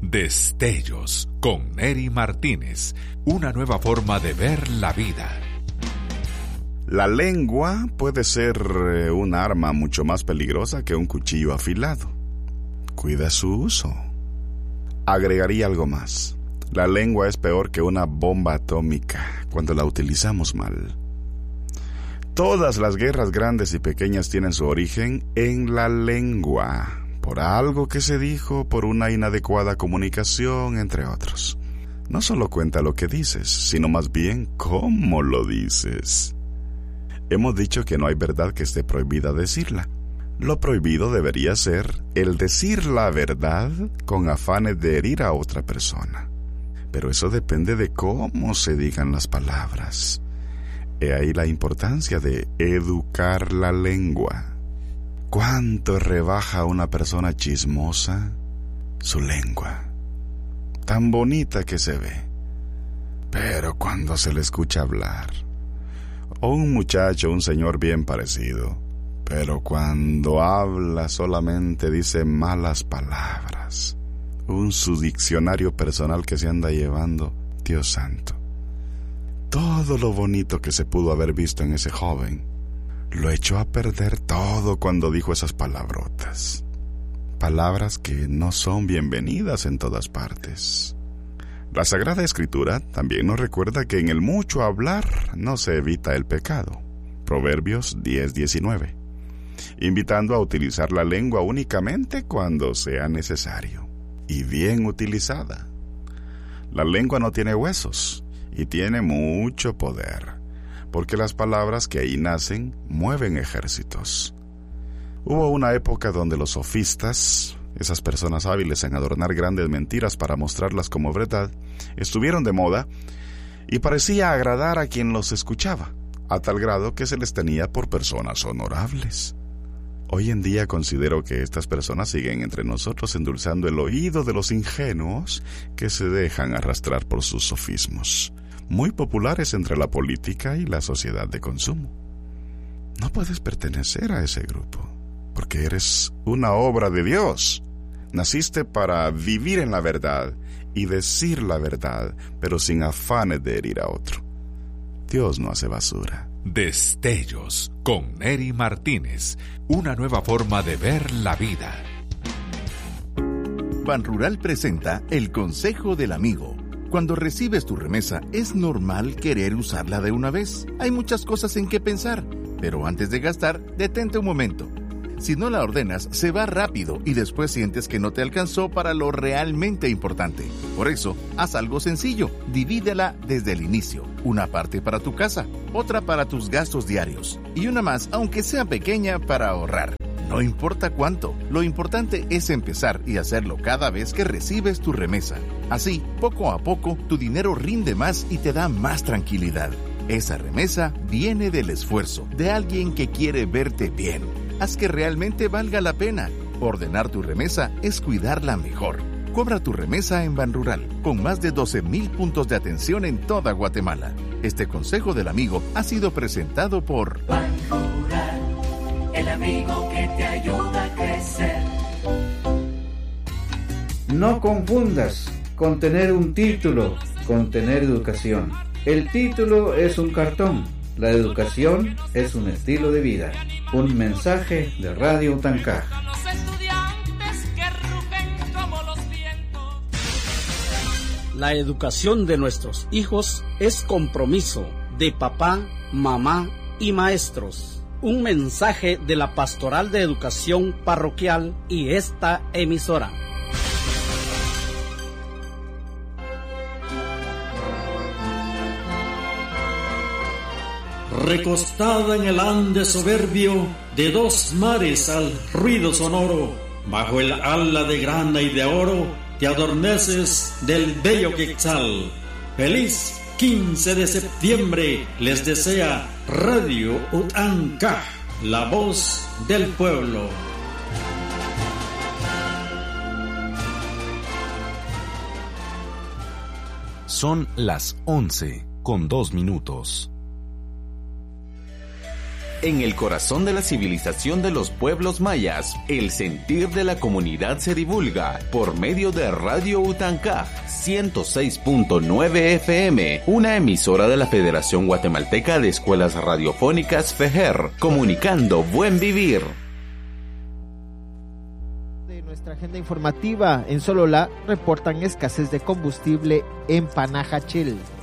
Destellos con Neri Martínez, una nueva forma de ver la vida. La lengua puede ser un arma mucho más peligrosa que un cuchillo afilado. Cuida su uso. Agregaría algo más. La lengua es peor que una bomba atómica cuando la utilizamos mal. Todas las guerras grandes y pequeñas tienen su origen en la lengua, por algo que se dijo, por una inadecuada comunicación, entre otros. No solo cuenta lo que dices, sino más bien cómo lo dices. Hemos dicho que no hay verdad que esté prohibida decirla. Lo prohibido debería ser el decir la verdad con afanes de herir a otra persona. Pero eso depende de cómo se digan las palabras. He ahí la importancia de educar la lengua. ¿Cuánto rebaja a una persona chismosa? Su lengua. Tan bonita que se ve. Pero cuando se le escucha hablar. O un muchacho, un señor bien parecido. Pero cuando habla solamente dice malas palabras. Su diccionario personal que se anda llevando, Dios santo. Todo lo bonito que se pudo haber visto en ese joven, lo echó a perder todo cuando dijo esas palabrotas. Palabras que no son bienvenidas en todas partes. La Sagrada Escritura también nos recuerda que en el mucho hablar no se evita el pecado. Proverbios 10:19. Invitando a utilizar la lengua únicamente cuando sea necesario. Y bien utilizada. La lengua no tiene huesos y tiene mucho poder, porque las palabras que ahí nacen mueven ejércitos. Hubo una época donde los sofistas, esas personas hábiles en adornar grandes mentiras para mostrarlas como verdad, estuvieron de moda y parecía agradar a quien los escuchaba, a tal grado que se les tenía por personas honorables. Hoy en día considero que estas personas siguen entre nosotros endulzando el oído de los ingenuos que se dejan arrastrar por sus sofismos, muy populares entre la política y la sociedad de consumo. No puedes pertenecer a ese grupo, porque eres una obra de Dios. Naciste para vivir en la verdad y decir la verdad, pero sin afanes de herir a otro. Dios no hace basura. Destellos con Neri Martínez, una nueva forma de ver la vida. Banrural presenta el consejo del amigo. Cuando recibes tu remesa, es normal querer usarla de una vez. Hay muchas cosas en que pensar, pero antes de gastar, detente un momento. Si no la ordenas, se va rápido y después sientes que no te alcanzó para lo realmente importante. Por eso, haz algo sencillo. Divídela desde el inicio. Una parte para tu casa, otra para tus gastos diarios y una más, aunque sea pequeña, para ahorrar. No importa cuánto, lo importante es empezar y hacerlo cada vez que recibes tu remesa. Así, poco a poco, tu dinero rinde más y te da más tranquilidad. Esa remesa viene del esfuerzo de alguien que quiere verte bien. Haz que realmente valga la pena. Ordenar tu remesa es cuidarla mejor. Cobra tu remesa en Banrural, con más de 12,000 puntos de atención en toda Guatemala. Este consejo del amigo ha sido presentado por Banrural, el amigo que te ayuda a crecer. No confundas con tener un título con tener educación. El título es un cartón. La educación es un estilo de vida. Un mensaje de Radio Tancaj. La educación de nuestros hijos es compromiso de papá, mamá y maestros. Un mensaje de la Pastoral de Educación Parroquial y esta emisora. Recostada en el ande soberbio de dos mares al ruido sonoro, bajo el ala de grana y de oro, te adormeces del bello quetzal. Feliz 15 de septiembre les desea Radio Tancaj, la voz del pueblo. Son las 11:02. En el corazón de la civilización de los pueblos mayas, el sentir de la comunidad se divulga por medio de Radio Utancaj 106.9 FM, una emisora de la Federación Guatemalteca de Escuelas Radiofónicas FEJER, comunicando buen vivir. De nuestra agenda informativa, en Sololá reportan escasez de combustible en Panajachel.